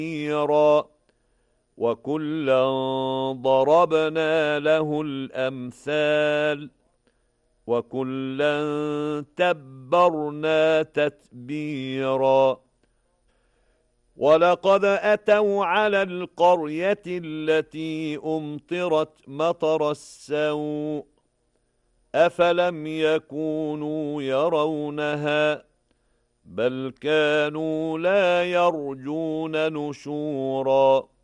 كثيرا وكلا ضربنا له الأمثال وكلا تبرنا تتبيرا ولقد أتوا على القرية التي أمطرت مطر السوء أفلم يكونوا يرونها بل كانوا لا يرجون نشورا